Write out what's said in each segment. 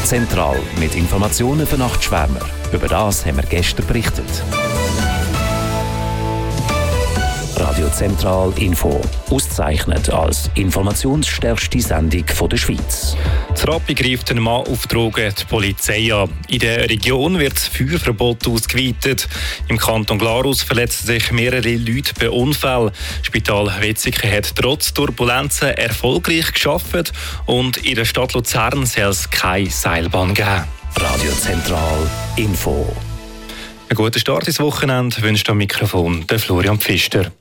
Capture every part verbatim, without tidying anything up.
Zentral mit Informationen für Nachtschwärmer. Über das haben wir gestern berichtet. Radio Zentral Info. Ausgezeichnet als informationsstärkste Sendung der Schweiz. Das Rappi greift einen Mann auf Drogen die Polizei an. In der Region wird das Feuerverbot ausgeweitet. Im Kanton Glarus verletzen sich mehrere Leute bei Unfällen. Das Spital Wetzikon hat trotz Turbulenzen erfolgreich gearbeitet und in der Stadt Luzern soll es keine Seilbahn geben. Radio Zentral Info. Einen guten Start ins Wochenende wünscht am Mikrofon der Florian Pfister.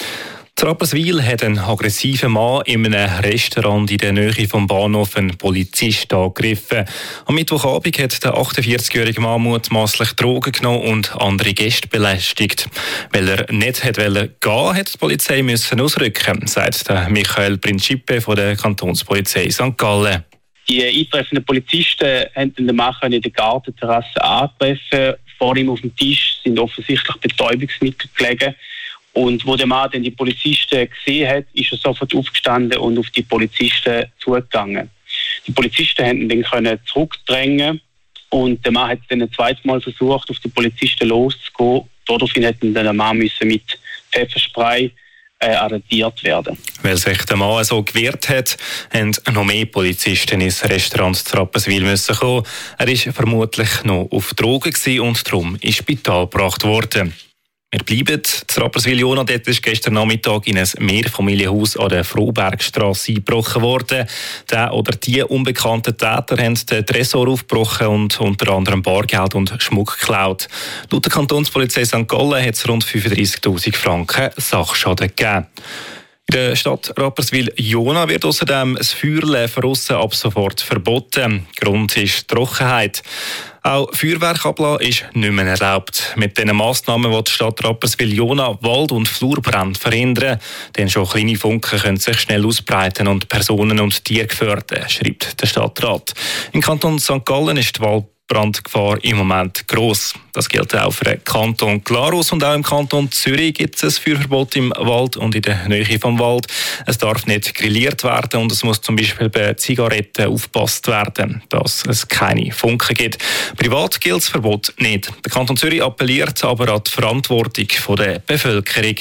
In Rapperswil hat ein aggressiver Mann in einem Restaurant in der Nähe vom Bahnhof einen Polizist angegriffen. Am Mittwochabend hat der achtundvierzigjährige Mann mutmaßlich Drogen genommen und andere Gäste belästigt. Weil er nicht wollte gehen, hat die Polizei müssen ausrücken, sagt der Michael Principe von der Kantonspolizei Sankt Gallen. Die eintreffenden Polizisten haben den Mann in der Gartenterrasse angegriffen. Vor ihm auf dem Tisch sind offensichtlich Betäubungsmittel gelegen. Und wo der Mann dann die Polizisten gesehen hat, ist er sofort aufgestanden und auf die Polizisten zugegangen. Die Polizisten konnten ihn dann zurückdrängen und der Mann hat dann ein zweites Mal versucht, auf die Polizisten loszugehen. Daraufhin hätte der Mann müssen mit Pfefferspray äh, arretiert werden. Weil sich der Mann so gewehrt hat, haben noch mehr Polizisten ins Restaurant zu Rapperswil müssen kommen. Er war vermutlich noch auf Drogen und darum ins Spital gebracht worden. Wir bleiben zu Rapperswil-Jona. Dort ist gestern Nachmittag in ein Mehrfamilienhaus an der Frobergstrasse eingebrochen worden. Der oder die unbekannten Täter haben den Tresor aufgebrochen und unter anderem Bargeld und Schmuck geklaut. Laut der Kantonspolizei Sankt Gallen hat es rund fünfunddreissigtausend Franken Sachschaden gegeben. In der Stadt Rapperswil-Jona wird außerdem das Feuerleben von aussen ab sofort verboten. Grund ist Trockenheit. Auch Feuerwerk ablassen ist nicht mehr erlaubt. Mit diesen Massnahmen will die Stadt Rapperswil-Jona Wald- und Flurbrände verhindern. Denn schon kleine Funken können sich schnell ausbreiten und Personen und Tiere gefährden, schreibt der Stadtrat. Im Kanton Sankt Gallen ist die Waldbrandgefahr im Moment gross. Das gilt auch für den Kanton Glarus und auch im Kanton Zürich gibt es ein Feuerverbot im Wald und in der Nähe vom Wald. Es darf nicht grilliert werden und es muss zum Beispiel bei Zigaretten aufgepasst werden, dass es keine Funken gibt. Privat gilt das Verbot nicht. Der Kanton Zürich appelliert aber an die Verantwortung der Bevölkerung.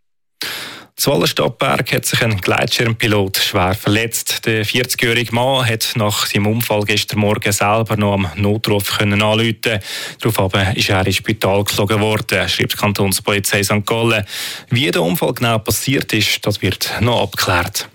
In Wallenstadtberg hat sich ein Gleitschirmpilot schwer verletzt. Der vierzigjährige Mann hat nach seinem Unfall gestern Morgen selber noch am Notruf können anrufen. Daraufhin ist er ins Spital geflogen worden, schreibt die Kantonspolizei Sankt Gallen. Wie der Unfall genau passiert ist, das wird noch abgeklärt.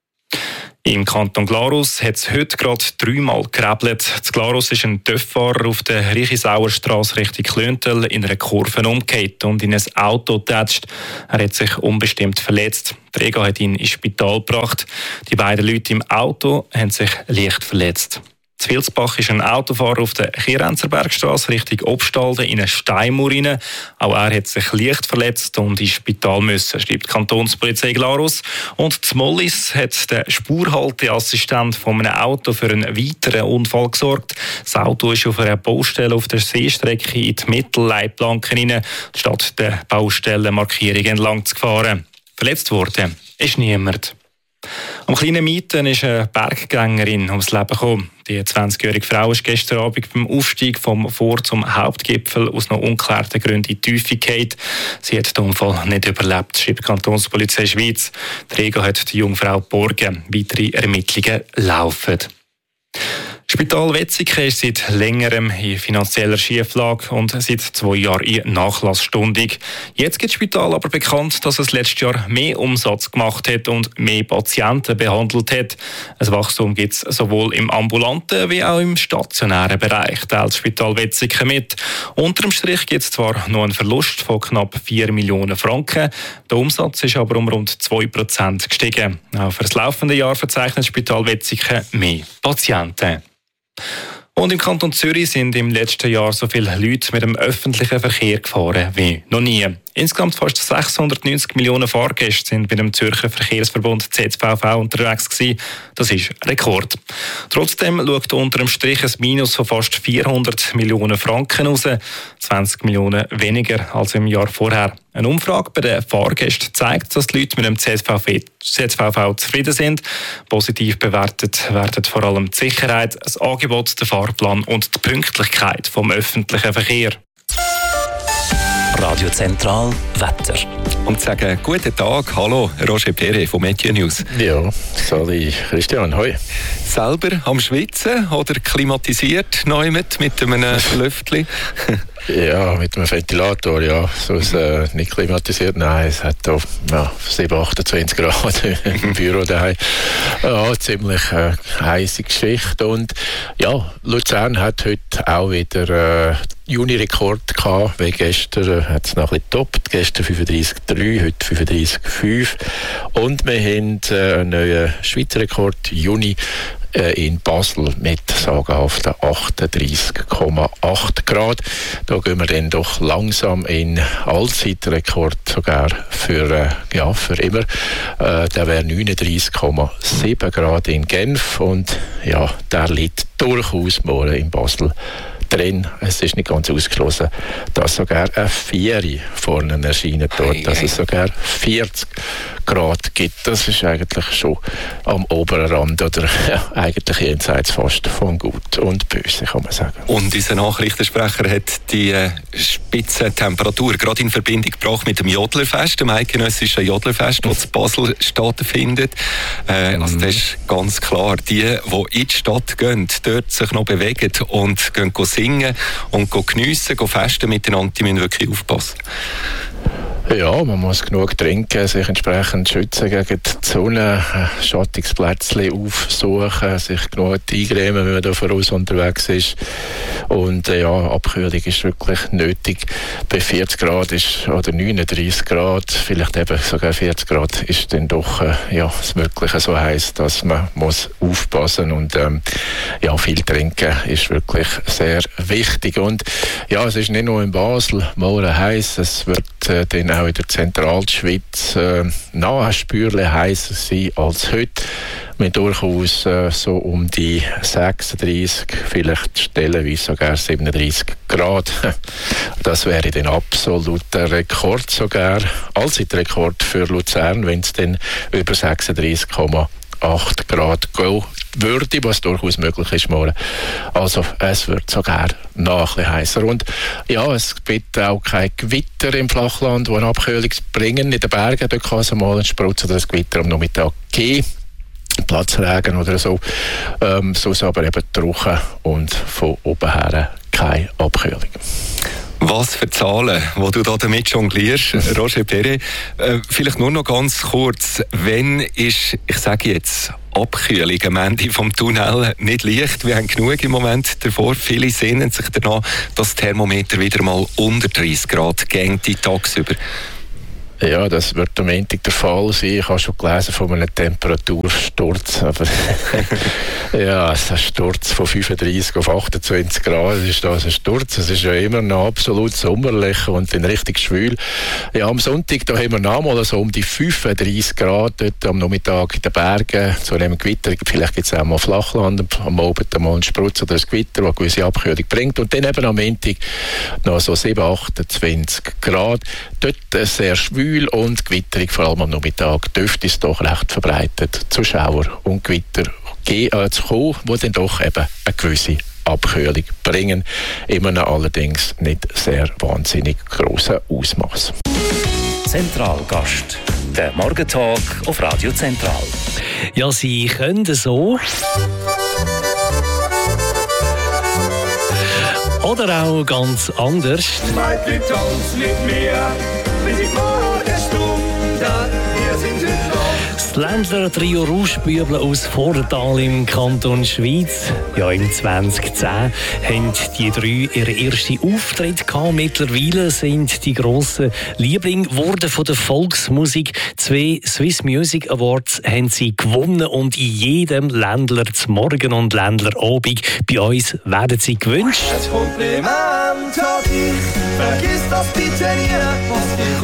Im Kanton Glarus hat es heute gerade dreimal gerebelt. In Glarus ist ein TÜV-Fahrer auf der Richisauerstrasse Richtung Klöntel in einer Kurve umgekehrt und in ein Auto getatscht. Er hat sich unbestimmt verletzt. Der Träger hat ihn ins Spital gebracht. Die beiden Leute im Auto haben sich leicht verletzt. In Vilsbach ist ein Autofahrer auf der Chirenzerbergstrasse Richtung Obstalden in eine Steinmauer rein. Auch er hat sich leicht verletzt und ins Spital müssen, schreibt die Kantonspolizei Glarus. Und in Mollis hat der Spurhalteassistent von einem Auto für einen weiteren Unfall gesorgt. Das Auto ist auf einer Baustelle auf der Seestrecke in die Mittelleitplanke rein, statt der Baustellenmarkierung entlang zu fahren. Verletzt worden ist niemand. Am kleinen Mieten ist eine Berggängerin ums Leben gekommen. Die zwanzigjährige Frau ist gestern Abend beim Aufstieg vom Vor zum Hauptgipfel aus noch ungeklärten Gründen in die Tiefe gefallen. Sie hat den Unfall nicht überlebt, schreibt die Kantonspolizei Schweiz. Der Träger hat die junge Frau geborgen. Weitere Ermittlungen laufen. Spital Wetzikon ist seit längerem in finanzieller Schieflage und seit zwei Jahren in Nachlassstundung. Jetzt gibt das Spital aber bekannt, dass es letztes Jahr mehr Umsatz gemacht hat und mehr Patienten behandelt hat. Ein Wachstum gibt es sowohl im ambulanten wie auch im stationären Bereich, teilt das Spital Wetzikon mit. Unterm Strich gibt es zwar noch einen Verlust von knapp vier Millionen Franken, der Umsatz ist aber um rund zwei Prozent gestiegen. Auch für das laufende Jahr verzeichnet das Spital Wetzikon mehr Patienten. Und im Kanton Zürich sind im letzten Jahr so viele Leute mit dem öffentlichen Verkehr gefahren wie noch nie. Insgesamt fast sechshundertneunzig Millionen Fahrgäste sind bei dem Zürcher Verkehrsverbund Z V V unterwegs gewesen. Das ist Rekord. Trotzdem schaut unter dem Strich ein Minus von fast vierhundert Millionen Franken raus, zwanzig Millionen weniger als im Jahr vorher. Eine Umfrage bei den Fahrgästen zeigt, dass die Leute mit dem Z V V, Z V V zufrieden sind. Positiv bewertet werden vor allem die Sicherheit, das Angebot, der Fahrplan und die Pünktlichkeit vom öffentlichen Verkehr. Radio Zentral Wetter. Und sagen guten Tag, hallo, Roger Perret von Meteo News. Ja, sali Christian, hoi. Selber am Schwitzen oder klimatisiert neu mit, mit einem Lüftchen? Ja, mit einem Ventilator, ja. So ist äh, nicht klimatisiert, nein, es hat hier ja, sieben, achtundzwanzig Grad im Büro daheim. Ja, ziemlich äh, heisse Geschichte. Und ja, Luzern hat heute auch wieder äh, Juni-Rekord gehabt, weil gestern äh, hat es noch ein bisschen getoppt. Gestern fünfunddreissig Komma drei, heute fünfunddreissig Komma fünf. Und wir haben äh, einen neuen Schweizer Rekord, Juni, äh, in Basel mit sagenhaften achtunddreissig Komma acht Grad. Da gehen wir dann doch langsam in Allzeitrekord sogar für, äh, ja, für immer. Äh, der wäre neununddreissig Komma sieben Grad in Genf und ja, der liegt durchaus morgen in Basel drin. Es ist nicht ganz ausgeschlossen, dass sogar eine Vieri vorne erscheint dort, dass es sogar vierzig Grad gibt. Das ist eigentlich schon am oberen Rand oder ja, eigentlich jenseits fast von Gut und Böse, kann man sagen. Und unser Nachrichtensprecher hat die äh, Spitzentemperatur gerade in Verbindung gebracht mit dem Jodlerfest, dem eidgenössischen Jodlerfest, das in Basel stattfindet. Äh, mhm. Also das ist ganz klar, die, die in die Stadt gehen, dort sich noch bewegen und gehen singen und geniessen, festen miteinander, die müssen wirklich aufpassen. Ja, man muss genug trinken, sich entsprechend schützen gegen die Sonne, Schattungsplätzchen aufsuchen, sich genug eingremen, wenn man da voraus unterwegs ist. Und äh, ja, Abkühlung ist wirklich nötig. Bei vierzig Grad ist, oder neununddreissig Grad, vielleicht eben sogar vierzig Grad, ist dann doch äh, ja, es wirklich so heiß, dass man muss aufpassen und ähm, ja, viel trinken ist wirklich sehr wichtig. Und ja, es ist nicht nur in Basel morgen heiß, es wird äh, dann auch in der Zentralschweiz äh, noch ein Spürchen heißer sein als heute. Wir durchaus äh, so um die sechsunddreissig, vielleicht stellenweise sogar siebenunddreissig Grad. Das wäre dann absoluter Rekord sogar, Allzeitrekord für Luzern, wenn es dann über sechsunddreissig Komma acht Grad gehen würde, was durchaus möglich ist morgen. Also es wird sogar noch ein bisschen heißer. Und ja, es gibt auch kein Gewitter im Flachland, das eine Abkühlung bringen. In den Bergen dort kann es mal einen Sprutz oder ein Gewitter am Nachmittag geben. Platzregen oder so. Ähm, sonst aber eben trocken und von oben her keine Abkühlung. Was für Zahlen, die du da damit jonglierst, Roger Perret. Äh, vielleicht nur noch ganz kurz, wenn ist, ich sage jetzt, Abkühlung am Ende vom Tunnel nicht leicht? Wir haben genug im Moment davor. Viele sehnen sich danach, dass das Thermometer wieder mal unter dreißig Grad geht tagsüber. Ja, das wird am Montag der Fall sein. Ich habe schon gelesen von einem Temperatursturz, aber ja, ein Sturz von fünfunddreissig auf achtundzwanzig Grad, ist das ein Sturz. Es ist ja immer noch absolut sommerlich und dann richtig schwül. Ja, am Sonntag da haben wir nochmal so um die fünfunddreissig Grad dort am Nachmittag in den Bergen, zu einem Gewitter. Vielleicht gibt es auch mal Flachland, am Abend mal einen Sprutz oder ein Gewitter, das eine gewisse Abkühlung bringt. Und dann eben am Montag noch so sieben, achtundzwanzig Grad. Dort sehr schwül und Gewitterung, vor allem am Nachmittag, dürfte es doch recht verbreitet zu Schauer und Gewitter ge- äh, zu kommen, die dann doch eben eine gewisse Abkühlung bringen. Immer noch allerdings nicht sehr wahnsinnig grossen Ausmaß. Zentralgast. Der Morgentalk auf Radio Zentral. Ja, Sie können so. Oder auch ganz anders. Michael Jones mit mir, bis ich Morgenstunde, wir sind heute noch. Das Ländler Trio Rauschbüble aus Vortal im Kanton Schweiz. Ja, im zwanzig zehn haben die drei ihren ersten Auftritt gehabt. Mittlerweile sind die grossen Lieblinge geworden von der Volksmusik. Zwei Swiss Music Awards haben sie gewonnen und in jedem Ländler zum Morgen und Ländler Abend bei uns werden sie gewünscht. Ein Kompliment an dich, vergiss das bitte nie, was dich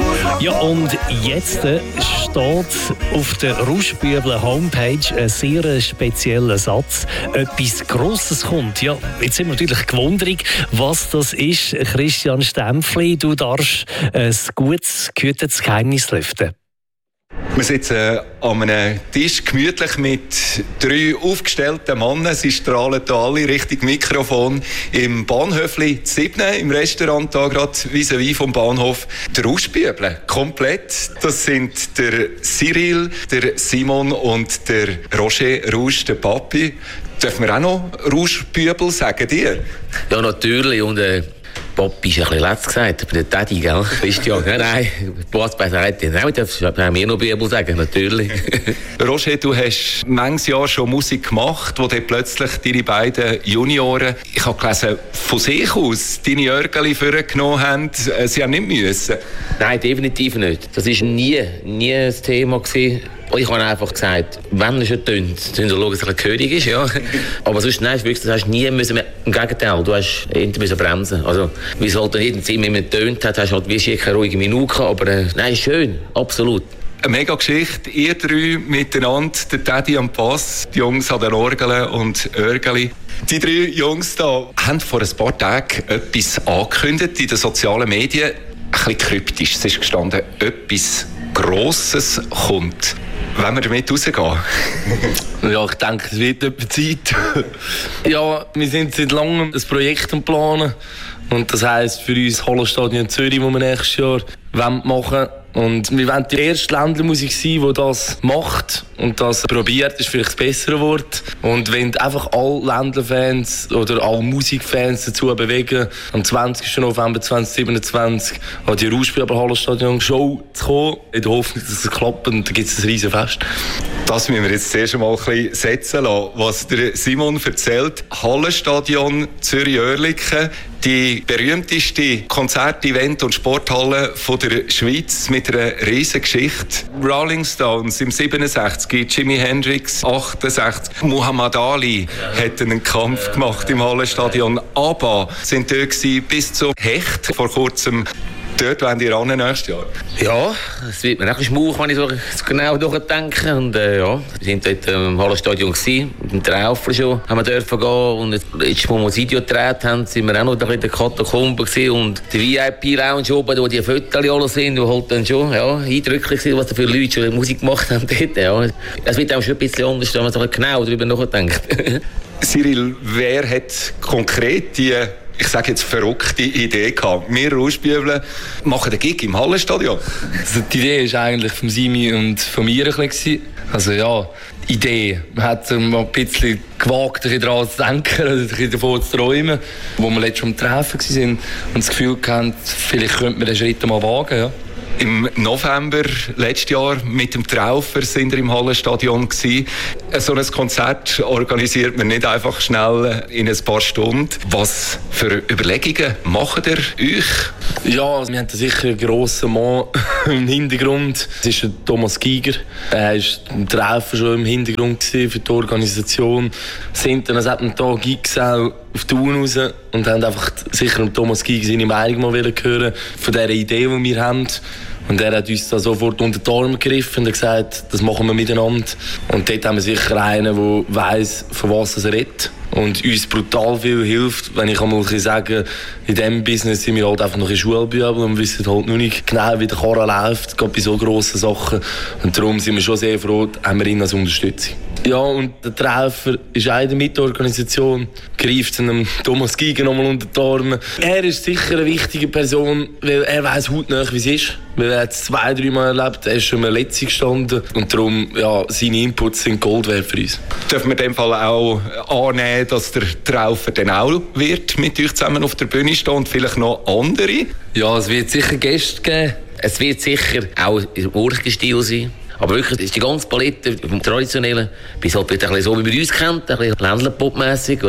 Ja, und jetzt äh, steht auf der Rauschbübel Homepage ein sehr spezieller Satz. Etwas Grosses kommt. Ja, jetzt sind wir natürlich gewundert, was das ist. Christian Stempfli, du darfst ein gutes, gehütetes Geheimnis lüften. Wir sitzen an einem Tisch gemütlich mit drei aufgestellten Männern. Sie strahlen hier alle Richtung Mikrofon. Im Bahnhöfli Sibne, im Restaurant, da gerade vis-à-vis vom Bahnhof. Der Rauschbübel, komplett. Das sind der Cyril, der Simon und der Roger Rausch, der Papi. Dürfen wir auch noch Rauschbübel sagen, dir? Ja, natürlich. Und, äh Papi ist ein bisschen letzt gesagt, aber der Daddy, gell? Christian, nein, nein, was bei sagt, nein, darfst du mir noch Bibel sagen, natürlich. Roger, du hast manches Jahr schon Musik gemacht, wo dann plötzlich deine beiden Junioren, ich habe gelesen, von sich aus deine Jörgeli vorgenommen haben, sie haben nicht müssen. Nein, definitiv nicht. Das war nie, nie ein Thema gewesen. Ich habe einfach gesagt, wenn er schon tönt, dann schauen, dass er ein König ist, ja. Aber sonst, nein, wirklich, das hast du nie müssen, im Gegenteil, du hast hinter müssen bremsen. Also, wie es halt in jedem Zimmer immer tönt hat, hast du halt wie keine ruhige Minute gehabt, aber äh, nein, schön, absolut. Eine mega Geschichte, ihr drei miteinander, der Daddy am Bass, die Jungs an den Orgeln und Örgeli. Die drei Jungs da haben vor ein paar Tagen etwas angekündigt in den sozialen Medien. Ein bisschen kryptisch, es ist gestanden, etwas Grosses kommt. Wollen wir damit rausgehen? Ja, ich denke, es wird etwa Zeit. Ja, wir sind seit langem ein Projekt am Planen. Und das heisst für uns das Hallenstadion Zürich, das wir nächstes Jahr machen wollen. Und wir wollen die erste Ländlermusik sein, die das macht und das probiert, ist vielleicht das bessere Wort. Und wenn einfach alle Ländlerfans oder alle Musikfans dazu bewegen, am zwanzigsten November zweitausendsiebenundzwanzig an die Rauschbübel Hallenstadion Show zu kommen, in der Hoffnung, dass es klappt und dann gibt es ein riesen Fest. Das müssen wir jetzt zuerst einmal ein bisschen setzen lassen, was der Simon erzählt. Hallenstadion Zürich-Oerlikon, die berühmteste Konzert-, Event- und Sporthalle von der Schweiz mit einer riesen Geschichte. Rolling Stones im siebenundsechzig, Jimi Hendrix achtundsechzig, Muhammad Ali hat einen Kampf gemacht im Hallenstadion. ABBA sind dort gewesen, bis zu Hecht vor kurzem. Dort wollen die ran nächstes Jahr. Ja, es wird mir auch ein Schmuch, wenn ich so genau durchdenke. Und äh, ja, wir sind dort im Hallenstadion gewesen, mit dem Traufer schon, haben wir dürfen gehen. Und jetzt, jetzt wo wir das Video gedreht haben, sind wir auch noch in der Katakombe gewesen. Und die V I P-Lounge oben, wo die Fotos alle sind, wo halt dann schon ja, eindrücklich sind, was da für Leute schon Musik gemacht haben dort. Ja. Es wird auch schon ein bisschen anders, wenn man so genau darüber nachdenkt. Cyril, wer hat konkret die, ich sage jetzt, verrückte Idee gehabt? Wir Rauschbübel machen den Gig im Hallenstadion. Also die Idee war eigentlich von Simi und von mir ein bisschen. Also ja, Idee. Man hat mal ein bisschen gewagt, daran zu denken, ein bisschen davon zu träumen, wo wir letztes Mal am Treffen waren und das Gefühl hatten, vielleicht könnte man den Schritt mal wagen. Ja. Im November letztes Jahr mit dem Traufer sind wir im Hallenstadion gewesen. So ein Konzert organisiert man nicht einfach schnell in ein paar Stunden. Was für Überlegungen macht ihr euch? Ja, wir haben sicher einen grossen Mann im Hintergrund. Das ist Thomas Giger. Er war im Traufer schon im Hintergrund für die Organisation. Wir sind dann an Tag Gigs auch auf die Tour raus und haben einfach sicher Thomas Giger seine Meinung mal hören von dieser Idee, die wir haben. Und er hat uns da sofort unter die Arme gegriffen und gesagt, das machen wir miteinander. Und dort haben wir sicher einen, der weiss, von was er redet. Und uns brutal viel hilft. Wenn ich einmal sagen, in diesem Business sind wir halt einfach noch in Schulbübel und wissen halt noch nicht genau, wie der Karren läuft, gerade bei so grossen Sachen. Und darum sind wir schon sehr froh, haben wir ihn als Unterstützung. Ja, und der Traufer ist auch in der Mitorganisation, greift einem Thomas Giger nochmal unter die Arme. Er ist sicher eine wichtige Person, weil er weiss hautnah, wie es ist. Weil er hat es zwei, drei Mal erlebt, er ist schon mal letztlich gestanden. Und darum, ja, seine Inputs sind Gold wert für uns. Dürfen wir in dem Fall auch annehmen, dass der Traufer dann auch wird mit euch zusammen auf der Bühne stehen und vielleicht noch andere? Ja, es wird sicher Gäste geben. Es wird sicher auch im Orchesterstil sein. Aber wirklich, ist die ganze Palette vom Traditionellen bis halt ein bisschen so, wie man uns kennt, ein bisschen Ländler-Pop-mässig, oder?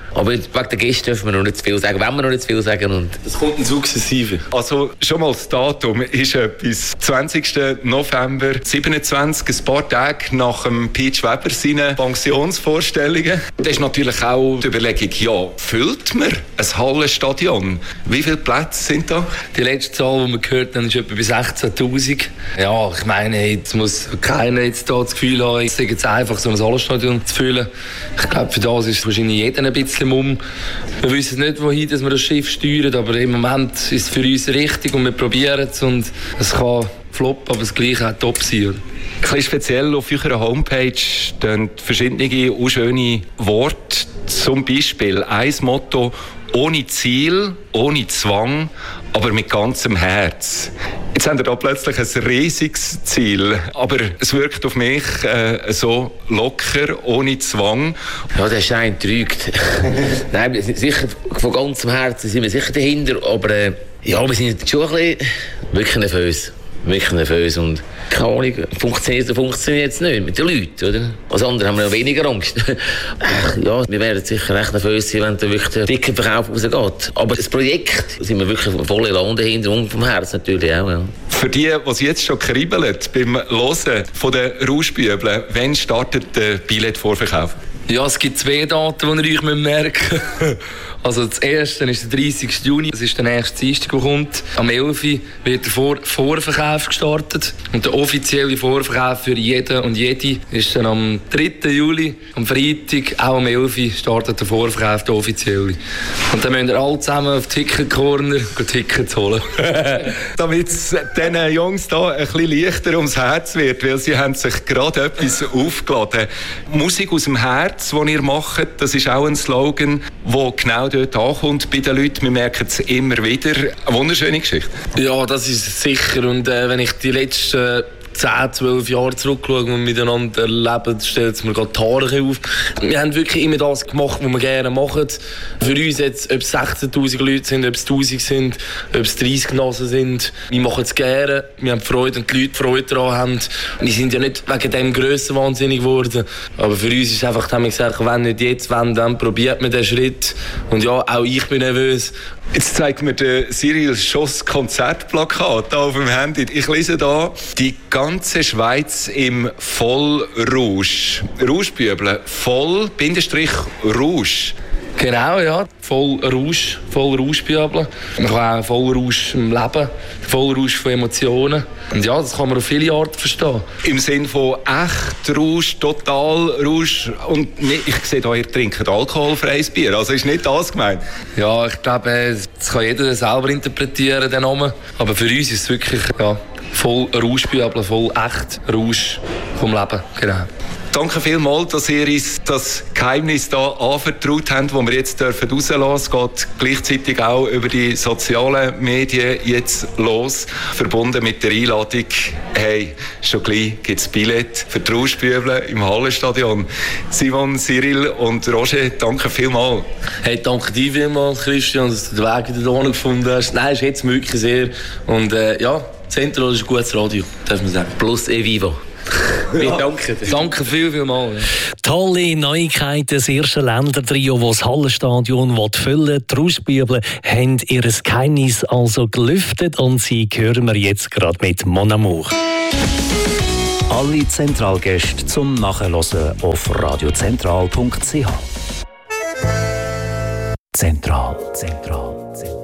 Aber wegen der Gäste dürfen wir noch nicht zu viel sagen, wenn wir noch nicht zu viel sagen. Und das kommt in sukzessive. Also schon mal das Datum ist etwas. zwanzigsten November siebenundzwanzig, ein paar Tage nach dem Peach Weber seinen Pensionsvorstellungen. Das ist natürlich auch die Überlegung, ja, füllt man ein Hallenstadion? Wie viele Plätze sind da? Die letzte Zahl, die wir gehört haben, ist etwa bei sechzehntausend. Ja, ich meine, jetzt muss keiner jetzt da das Gefühl haben, es ist jetzt einfach, so ein Hallenstadion zu füllen. Ich glaube, für das ist wahrscheinlich jeder ein bisschen mumm. Wir wissen nicht, wohin dass wir das Schiff steuern, aber im Moment ist es für uns richtig und wir probieren es. Und es kann floppen, aber das Gleiche auch top sein. Oder? Ein bisschen speziell auf eurer Homepage stehen verschiedene unschöne Worte. Zum Beispiel ein Motto: ohne Ziel, ohne Zwang, aber mit ganzem Herz. Jetzt haben wir da plötzlich ein riesiges Ziel, aber es wirkt auf mich äh, so locker, ohne Zwang. Ja, der Schein trügt. Nein, sicher, von ganzem Herzen sind wir sicher dahinter, aber äh, ja, wir sind schon ein bisschen wirklich nervös. Wirklich nervös und keine Ahnung, funktioniert funktioniert jetzt nicht mit den Leuten, oder? Als andere haben wir noch weniger Angst. Ach, ja, wir werden sicher recht nervös sein, wenn da wirklich der Ticketverkauf rausgeht. Aber das Projekt sind wir wirklich voll Elan dahinter und vom Herz natürlich auch, ja. Für die, die jetzt schon kribbeln beim Hören von den Rauschbübeln, wann startet der Billetvorverkauf? Ja, es gibt zwei Daten, die ihr euch merken müsst. Also das erste ist der dreißigsten Juni, das ist der nächste Dienstag, der kommt. Am elften wird der Vor- Vorverkauf gestartet. Und der offizielle Vorverkauf für jeden und jede ist dann am dritten Juli, am Freitag, auch am elften startet der Vorverkauf, der offizielle. Und dann müsst ihr alle zusammen auf Ticket Corner Tickets holen. Damit es diesen Jungs hier ein bisschen leichter ums Herz wird, weil sie haben sich gerade etwas aufgeladen. Musik aus dem Herz, die ihr macht, das ist auch ein Slogan, der genau dort ankommt bei den Leuten. Wir merken es immer wieder. Eine wunderschöne Geschichte. Ja, das ist sicher. Und äh, wenn ich die letzten zehn, zwölf Jahre zurückschaue und miteinander erleben, stellt es mir gerade die Haare auf. Wir haben wirklich immer das gemacht, was wir gerne machen. Für uns jetzt, ob es sechzehntausend Leute sind, ob es tausend sind, ob es dreißig Nasen sind, wir machen es gerne. Wir haben Freude und die Leute Freude daran haben. Wir sind ja nicht wegen dem Grössen wahnsinnig geworden. Aber für uns ist einfach, haben wir gesagt, wenn nicht jetzt, wenn, dann probiert man den Schritt. Und ja, auch ich bin nervös. Jetzt zeigt mir der Cyril Schoss Konzertplakat hier auf dem Handy. Ich lese da: die ganze Schweiz im Vollrausch. Rauschbübeln, voll, Bindestrich, Rausch. Genau, ja. Voll Rausch, voll Rauschbübeln. Man kann auch voll Rausch im Leben, voll Rausch von Emotionen. Und ja, das kann man auf viele Arten verstehen. Im Sinn von echt Rausch, total Rausch. Und ich sehe hier, ihr trinkt alkoholfreies Bier. Also ist nicht das gemeint? Ja, ich glaube, das kann jeder selber interpretieren, den Namen. Aber für uns ist es wirklich ja, voll Rauschbübeln, voll echt Rausch vom Leben. Genau. Danke vielmals, dass ihr uns das Geheimnis hier anvertraut habt, das wir jetzt rauslassen dürfen. Es geht gleichzeitig auch über die sozialen Medien jetzt los. Verbunden mit der Einladung, hey, schon gleich gibt es Billett für die Rauschbübeln im Hallenstadion. Simon, Cyril und Roger, danke vielmals. Hey, danke dir vielmals, Christian, dass du den Weg hierher gefunden hast. Nein, ist jetzt wirklich sehr. Und äh, ja, Zentral ist ein gutes Radio, darf man sagen. Plus Evivo. Ja. Danke dir. Danke viel, viel mal. Ja. Tolle Neuigkeiten, das erste Ländertrio, das das Hallenstadion füllen will. Die Rauschbübeln haben ihr Geheimnis also gelüftet und sie hören wir jetzt gerade mit Mon Amour. Alle Zentralgäste zum Nachhören auf radiozentral punkt c h. Zentral, Zentral.